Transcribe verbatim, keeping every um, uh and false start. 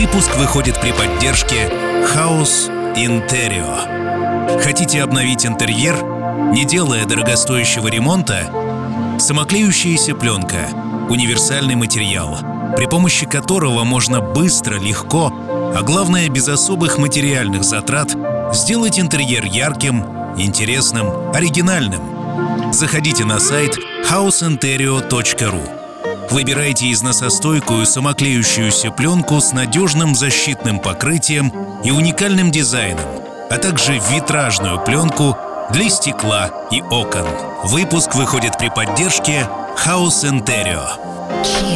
Выпуск выходит при поддержке House Interio. Хотите обновить интерьер, не делая дорогостоящего ремонта? Самоклеющаяся пленка – универсальный материал, при помощи которого можно быстро, легко, а главное без особых материальных затрат, сделать интерьер ярким, интересным, оригинальным. Заходите на сайт хаус интерио точка ру. Выбирайте износостойкую самоклеющуюся пленку с надежным защитным покрытием и уникальным дизайном, а также витражную пленку для стекла и окон. Выпуск выходит при поддержке House Interio.